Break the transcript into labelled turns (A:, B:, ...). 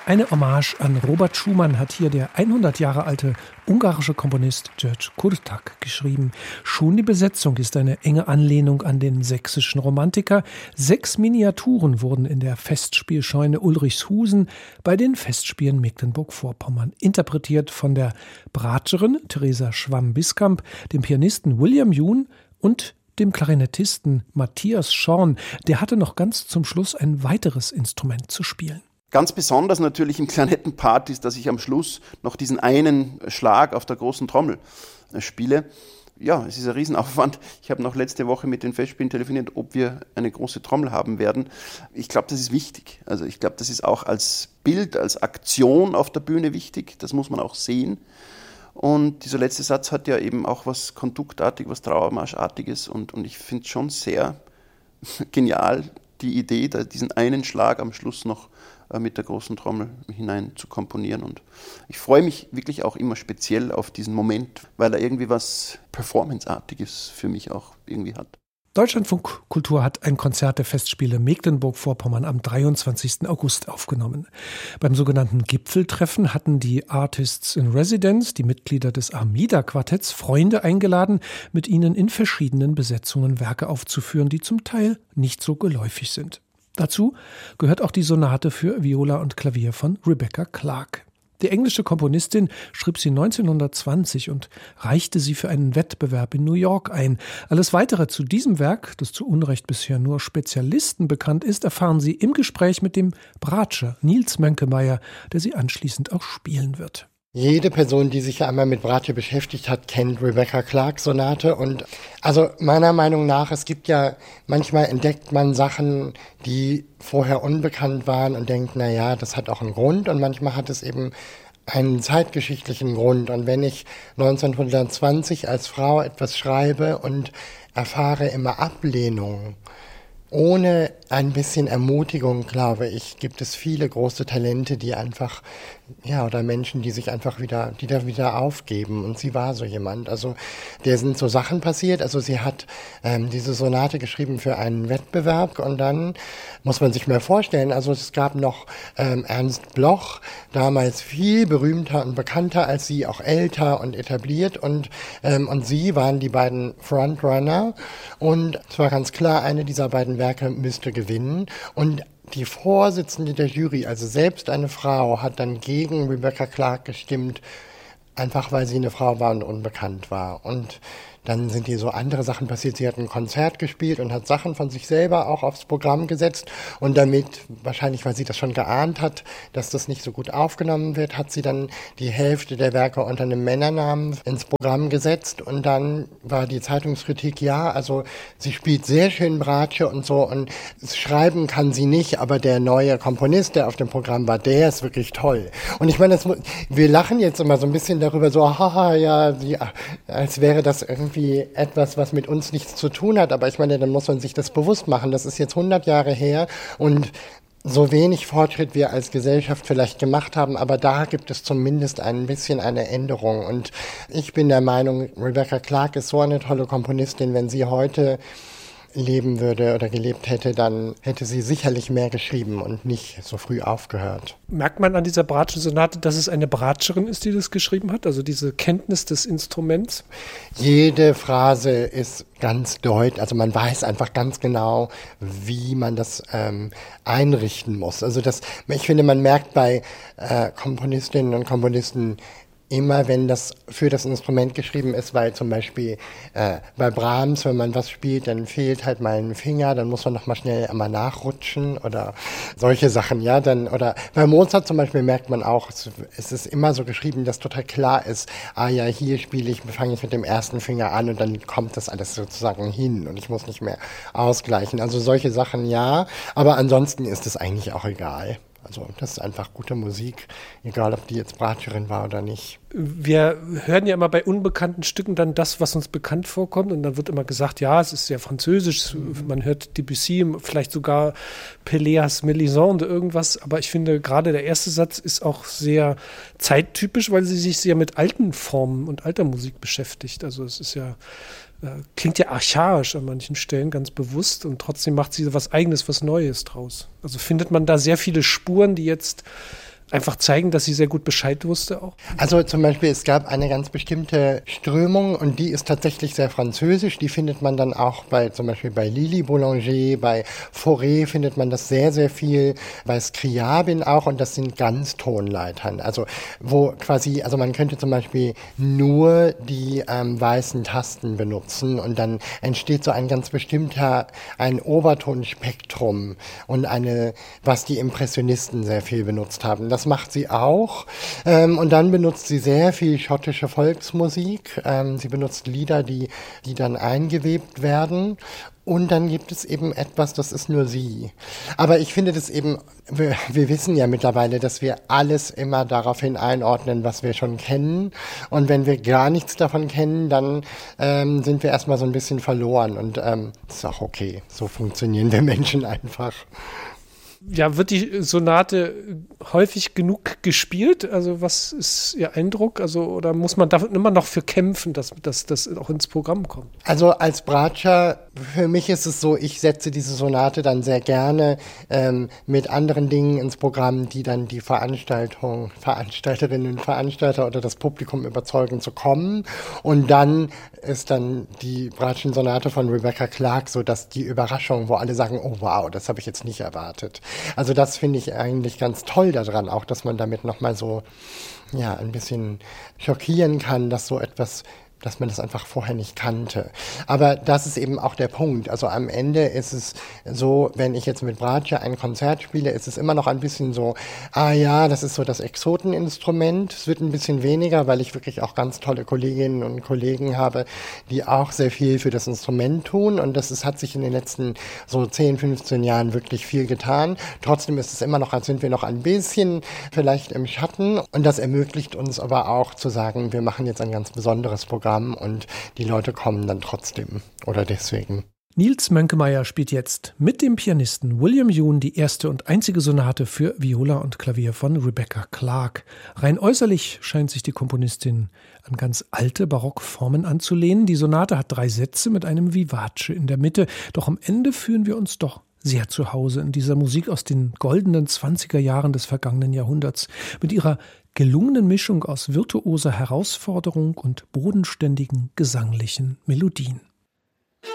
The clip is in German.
A: Eine Hommage an Robert Schumann hat hier der 100 Jahre alte ungarische Komponist György Kurtág geschrieben. Schon die Besetzung ist eine enge Anlehnung an den sächsischen Romantiker. 6 Miniaturen wurden in der Festspielscheune Ulrichshusen bei den Festspielen Mecklenburg-Vorpommern interpretiert von der Bratscherin Theresa Schwamm-Biskamp, dem Pianisten William Yoon und dem Klarinettisten Matthias Schorn. Der hatte noch ganz zum Schluss ein weiteres Instrument zu spielen.
B: Ganz besonders natürlich im Klarinettenpart ist, dass ich am Schluss noch diesen einen Schlag auf der großen Trommel spiele. Ja, es ist ein Riesenaufwand. Ich habe noch letzte Woche mit den Festspielen telefoniert, ob wir eine große Trommel haben werden. Ich glaube, das ist wichtig. Also ich glaube, das ist auch als Bild, als Aktion auf der Bühne wichtig. Das muss man auch sehen. Und dieser letzte Satz hat ja eben auch was Konduktartiges, was Trauermarschartiges. Und ich finde es schon sehr genial, die Idee, diesen einen Schlag am Schluss noch mit der großen Trommel hinein zu komponieren. Und ich freue mich wirklich auch immer speziell auf diesen Moment, weil er irgendwie was Performanceartiges für mich auch irgendwie hat.
A: Deutschlandfunk Kultur hat ein Konzert der Festspiele Mecklenburg-Vorpommern am 23. August aufgenommen. Beim sogenannten Gipfeltreffen hatten die Artists in Residence, die Mitglieder des Armida-Quartetts, Freunde eingeladen, mit ihnen in verschiedenen Besetzungen Werke aufzuführen, die zum Teil nicht so geläufig sind. Dazu gehört auch die Sonate für Viola und Klavier von Rebecca Clark. Die englische Komponistin schrieb sie 1920 und reichte sie für einen Wettbewerb in New York ein. Alles Weitere zu diesem Werk, das zu Unrecht bisher nur Spezialisten bekannt ist, erfahren Sie im Gespräch mit dem Bratscher Nils Mönkemeyer, der sie anschließend auch spielen wird.
C: Jede Person, die sich ja einmal mit Bratsche beschäftigt hat, kennt Rebecca Clark Sonate. Und also meiner Meinung nach, es gibt ja, manchmal entdeckt man Sachen, die vorher unbekannt waren und denkt, na ja, das hat auch einen Grund. Und manchmal hat es eben einen zeitgeschichtlichen Grund. Und wenn ich 1920 als Frau etwas schreibe und erfahre immer Ablehnung, ohne ein bisschen Ermutigung, glaube ich, gibt es viele große Talente, die einfach, ja, oder Menschen, die sich einfach wieder aufgeben. Und sie war so jemand. Also, der sind so Sachen passiert. Also, sie hat diese Sonate geschrieben für einen Wettbewerb und dann muss man sich mal vorstellen, also es gab noch Ernst Bloch, damals viel berühmter und bekannter als sie, auch älter und etabliert und sie waren die beiden Frontrunner und es war ganz klar, eine dieser beiden Werke müsste gewinnen und die Vorsitzende der Jury, also selbst eine Frau, hat dann gegen Rebecca Clark gestimmt, einfach weil sie eine Frau war und unbekannt war. Und dann sind hier so andere Sachen passiert. Sie hat ein Konzert gespielt und hat Sachen von sich selber auch aufs Programm gesetzt. Und damit, wahrscheinlich weil sie das schon geahnt hat, dass das nicht so gut aufgenommen wird, hat sie dann die Hälfte der Werke unter einem Männernamen ins Programm gesetzt. Und dann war die Zeitungskritik, ja, also sie spielt sehr schön Bratsche und so. Und schreiben kann sie nicht, aber der neue Komponist, der auf dem Programm war, der ist wirklich toll. Und ich meine, wir lachen jetzt immer so ein bisschen darüber, so, haha, ja, als wäre das irgendwie etwas, was mit uns nichts zu tun hat. Aber ich meine, dann muss man sich das bewusst machen. Das ist jetzt 100 Jahre her und so wenig Fortschritt wir als Gesellschaft vielleicht gemacht haben, aber da gibt es zumindest ein bisschen eine Änderung. Und ich bin der Meinung, Rebecca Clark ist so eine tolle Komponistin, wenn sie heute leben würde oder gelebt hätte, dann hätte sie sicherlich mehr geschrieben und nicht so früh aufgehört.
A: Merkt man an dieser Bratschen-Sonate, dass es eine Bratscherin ist, die das geschrieben hat? Also diese Kenntnis des Instruments?
C: Jede Phrase ist ganz deutlich, also man weiß einfach ganz genau, wie man das einrichten muss. Also ich finde, man merkt bei Komponistinnen und Komponisten immer, wenn das für das Instrument geschrieben ist, weil zum Beispiel bei Brahms, wenn man was spielt, dann fehlt halt mal ein Finger, dann muss man noch mal schnell einmal nachrutschen oder solche Sachen, ja, oder bei Mozart zum Beispiel merkt man auch, es ist immer so geschrieben, dass total klar ist, ja, hier fange ich mit dem ersten Finger an und dann kommt das alles sozusagen hin und ich muss nicht mehr ausgleichen. Also solche Sachen, ja, aber ansonsten ist es eigentlich auch egal. Also das ist einfach gute Musik, egal ob die jetzt Bratscherin war oder nicht.
A: Wir hören ja immer bei unbekannten Stücken dann das, was uns bekannt vorkommt und dann wird immer gesagt, ja, es ist sehr französisch, man hört Debussy, vielleicht sogar Péléas Mélisande, irgendwas, aber ich finde, gerade der erste Satz ist auch sehr zeittypisch, weil sie sich sehr mit alten Formen und alter Musik beschäftigt. Also es ist ja klingt ja archaisch an manchen Stellen, ganz bewusst, und trotzdem macht sie was Eigenes, was Neues draus. Also findet man da sehr viele Spuren, die jetzt einfach zeigen, dass sie sehr gut Bescheid wusste auch?
C: Also zum Beispiel, es gab eine ganz bestimmte Strömung und die ist tatsächlich sehr französisch. Die findet man dann auch zum Beispiel bei Lili Boulanger, bei Fauré findet man das sehr, sehr viel, bei Scriabin auch, und das sind Ganztonleitern. Also wo quasi, also man könnte zum Beispiel nur die weißen Tasten benutzen und dann entsteht so ein ganz bestimmter, ein Obertonspektrum und was die Impressionisten sehr viel benutzt haben. Das macht sie auch. Und dann benutzt sie sehr viel schottische Volksmusik. Sie benutzt Lieder, die dann eingewebt werden. Und dann gibt es eben etwas, das ist nur sie. Aber ich finde das eben, wir wissen ja mittlerweile, dass wir alles immer daraufhin einordnen, was wir schon kennen. Und wenn wir gar nichts davon kennen, dann sind wir erstmal so ein bisschen verloren. Und das ist auch okay. So funktionieren wir Menschen einfach.
A: Ja, wird die Sonate häufig genug gespielt? Also was ist Ihr Eindruck? Also, oder muss man da immer noch für kämpfen, dass das auch ins Programm kommt?
C: Also als Bratscher, für mich ist es so, ich setze diese Sonate dann sehr gerne mit anderen Dingen ins Programm, die dann die Veranstalterinnen und Veranstalter oder das Publikum überzeugen zu kommen. Und dann ist dann die Bratschen-Sonate von Rebecca Clark so, dass die Überraschung, wo alle sagen, oh wow, das habe ich jetzt nicht erwartet. Also das finde ich eigentlich ganz toll daran, auch dass man damit nochmal so, ja, ein bisschen schockieren kann, dass man das einfach vorher nicht kannte. Aber das ist eben auch der Punkt. Also am Ende ist es so, wenn ich jetzt mit Bratsche ein Konzert spiele, ist es immer noch ein bisschen so, das ist so das Exoteninstrument. Es wird ein bisschen weniger, weil ich wirklich auch ganz tolle Kolleginnen und Kollegen habe, die auch sehr viel für das Instrument tun. Und hat sich in den letzten so 10, 15 Jahren wirklich viel getan. Trotzdem ist es immer noch, als sind wir noch ein bisschen vielleicht im Schatten. Und das ermöglicht uns aber auch zu sagen, wir machen jetzt ein ganz besonderes Programm. Und die Leute kommen dann trotzdem oder deswegen.
A: Nils Mönkemeyer spielt jetzt mit dem Pianisten William Yoon die erste und einzige Sonate für Viola und Klavier von Rebecca Clark. Rein äußerlich scheint sich die Komponistin an ganz alte Barockformen anzulehnen. Die Sonate hat 3 Sätze mit einem Vivace in der Mitte. Doch am Ende fühlen wir uns doch sehr zu Hause in dieser Musik aus den goldenen 20er Jahren des vergangenen Jahrhunderts. Mit ihrer gelungenen Mischung aus virtuoser Herausforderung und bodenständigen gesanglichen Melodien.